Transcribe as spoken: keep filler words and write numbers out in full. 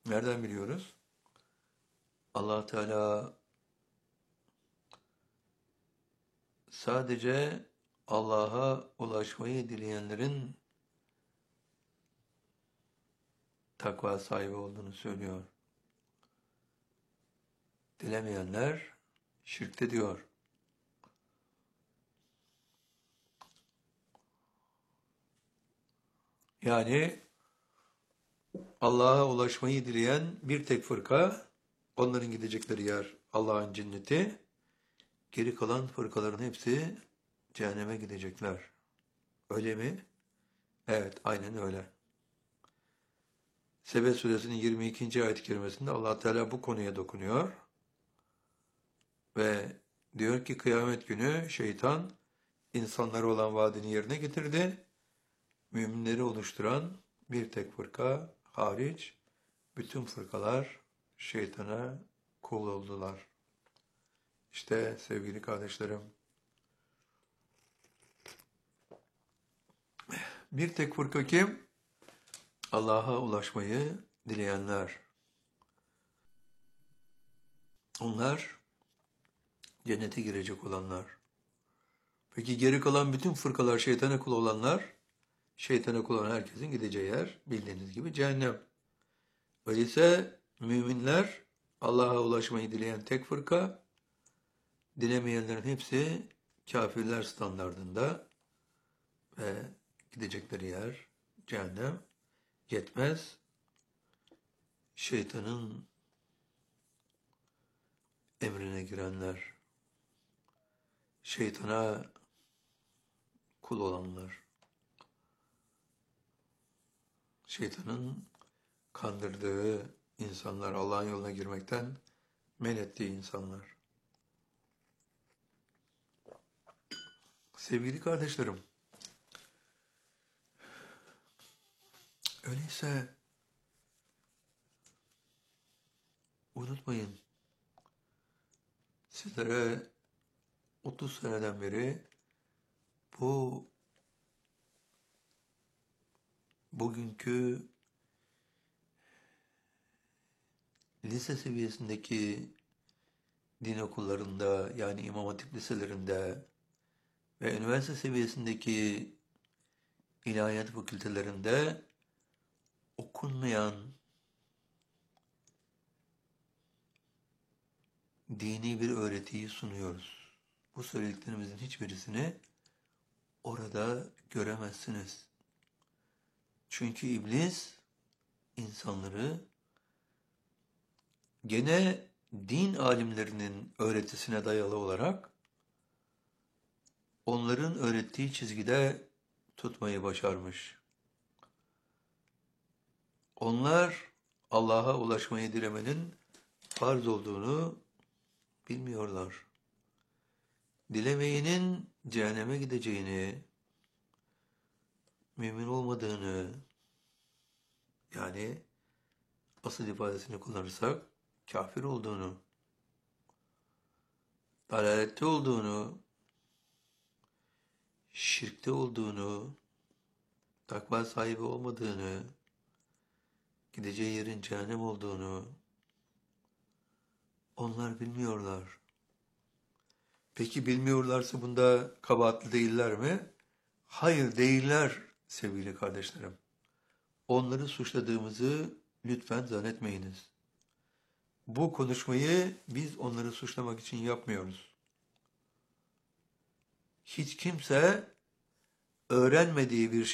Nereden biliyoruz? Allah Teala sadece Allah'a ulaşmayı dileyenlerin takva sahibi olduğunu söylüyor. Dilemeyenler şirkte diyor. Yani Allah'a ulaşmayı dileyen bir tek fırka, onların gidecekleri yer Allah'ın cenneti, geri kalan fırkaların hepsi cehenneme gidecekler. Öyle mi? Evet, aynen öyle. Sebe suresinin yirmi ikinci ayet-i kerimesinde Allah Teala bu konuya dokunuyor ve diyor ki kıyamet günü şeytan insanlara olan vaadini yerine getirdi. Müminleri oluşturan bir tek fırka hariç bütün fırkalar şeytana kul oldular. İşte sevgili kardeşlerim, bir tek fırka kim? Allah'a ulaşmayı dileyenler. Onlar cennete girecek olanlar. Peki geri kalan bütün fırkalar şeytana kul olanlar, şeytana kul olan herkesin gideceği yer bildiğiniz gibi cehennem. Öyleyse müminler Allah'a ulaşmayı dileyen tek fırka, dilemeyenlerin hepsi kafirler standardında ve gidecekleri yer cehennem. Yetmez, şeytanın emrine girenler, şeytana kul olanlar, şeytanın kandırdığı insanlar, Allah'ın yoluna girmekten men ettiği insanlar. Sevgili kardeşlerim, öyleyse unutmayın, sizlere otuz seneden beri bu bugünkü lise seviyesindeki din okullarında, yani İmam Hatip liselerinde ve üniversite seviyesindeki ilahiyat fakültelerinde okunmayan dini bir öğretiyi sunuyoruz. Bu söylediklerimizin hiçbirisini orada göremezsiniz. Çünkü iblis insanları gene din alimlerinin öğretisine dayalı olarak onların öğrettiği çizgide tutmayı başarmış. Onlar Allah'a ulaşmayı dilemenin farz olduğunu bilmiyorlar. Dilemeyenin cehenneme gideceğini, mümin olmadığını, yani asıl ifadesini kullanırsak kafir olduğunu, dalalette olduğunu, şirkte olduğunu, takva sahibi olmadığını, gideceği yerin cehennem olduğunu onlar bilmiyorlar. Peki bilmiyorlarsa bunda kabahatli değiller mi? Hayır, değiller sevgili kardeşlerim. Onları suçladığımızı lütfen zannetmeyiniz. Bu konuşmayı biz onları suçlamak için yapmıyoruz. Hiç kimse öğrenmediği bir